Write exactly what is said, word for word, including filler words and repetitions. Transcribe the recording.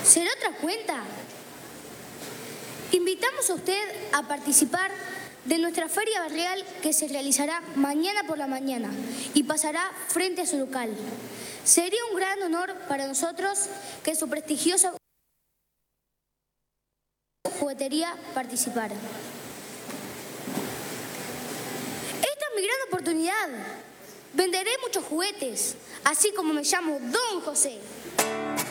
¿Será otra cuenta? Invitamos a usted a participar de nuestra feria barrial que se realizará mañana por la mañana y pasará frente a su local. Sería un gran honor para nosotros que su prestigiosa juguetería participara. Esta es mi gran oportunidad. Venderé muchos juguetes, así como me llamo Don José.